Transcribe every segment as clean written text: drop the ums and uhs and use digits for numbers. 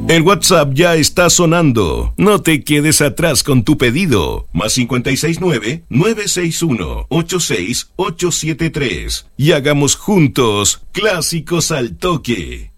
El WhatsApp ya está sonando. No te quedes atrás con tu pedido. Más 569-961-86873. Y hagamos juntos Clásicos al Toque.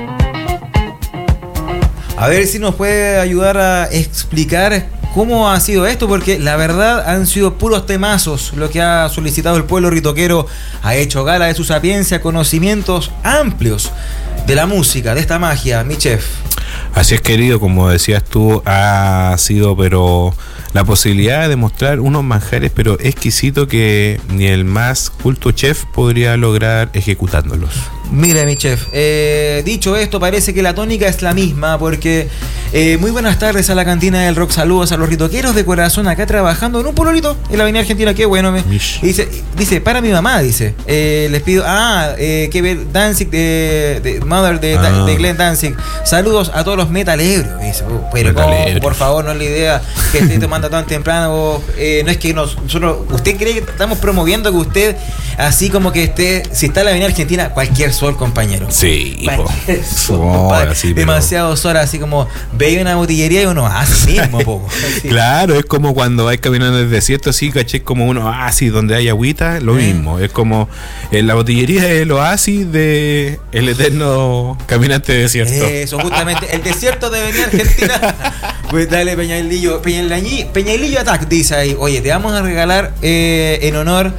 A ver si nos puede ayudar a explicar cómo ha sido esto, porque la verdad han sido puros temazos lo que ha solicitado el pueblo ritoquero. Ha hecho gala de su sapiencia, conocimientos amplios de la música, de esta magia, mi chef. Así es, querido, como decías tú, ha sido pero la posibilidad de mostrar unos manjares pero exquisitos que ni el más culto chef podría lograr ejecutándolos. Mire, mi chef, dicho esto, parece que la tónica es la misma, porque muy buenas tardes a la cantina del rock, saludos a los ritoqueros de corazón acá trabajando en un pololito en la avenida Argentina, qué bueno. Dice, para mi mamá, dice, les pido, que ver Danzig, de Mother de Glenn Danzig, saludos a todos los metaleros, dice, pero ¿cómo? Por favor, no es la idea que esté tomando tan temprano, no es que nosotros, usted cree que estamos promoviendo que usted, así como que esté, si está en la avenida Argentina, cualquier sol, compañero. Sí, sol, así, demasiado sol, así como veía una botillería y uno así mismo, poco. Claro, es como cuando vais caminando en el desierto, así, caché, como un oasis donde hay agüita, lo mismo. Es como la botillería es el oasis de el eterno caminante desierto. Eso, justamente, el desierto de venir Argentina. Pues dale, Peñailillo Attack dice ahí, oye, te vamos a regalar en honor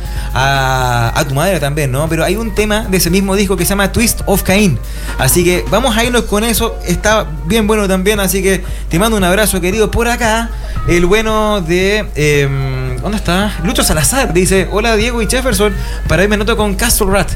a tu madre también, ¿no? Pero hay un tema de ese mismo disco que se llama Twist of Cain. Así que vamos a irnos con eso. Está bien bueno también. Así que te mando un abrazo, querido. Por acá, el bueno de... ¿dónde está? Lucho Salazar dice: hola Diego y Jefferson. Para hoy me noto con Castle Rat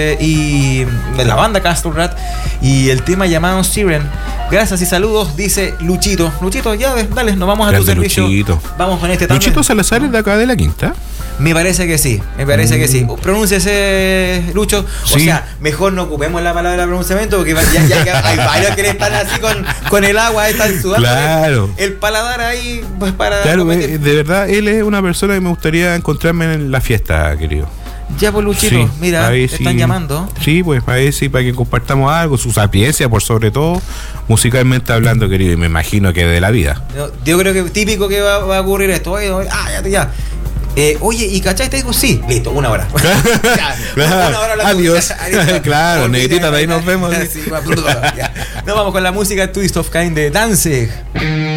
y de la banda Castle Rat y el tema llamado Siren. Gracias y saludos, dice Luchito. Luchito, ya ves, dale, nos vamos a tu servicio. Luchito. Vamos con este tema. ¿Luchito Salazar es de acá de la Quinta? Me parece que sí, que sí. Pronúnciese, Lucho. Sí. O sea, mejor no ocupemos la palabra pronunciamiento porque ya que hay varios que le están así con el agua, están sudando. Claro. El paladar ahí, pues para... Claro, de verdad, él es una persona que me gustaría encontrarme en la fiesta, querido. Ya, pues, Luchito, sí, mira, te están llamando. Sí, pues para que compartamos algo, su sapiencia, por sobre todo, musicalmente hablando, querido, y me imagino que de la vida. Yo creo que típico que va a ocurrir esto. Ya. Oye, ¿y cachaste? Digo, sí, listo, una hora. Claro, una hora adiós. Claro, negrita, de ahí nos vemos. Sí, nos vamos con la música Twist of Cain de Danzig.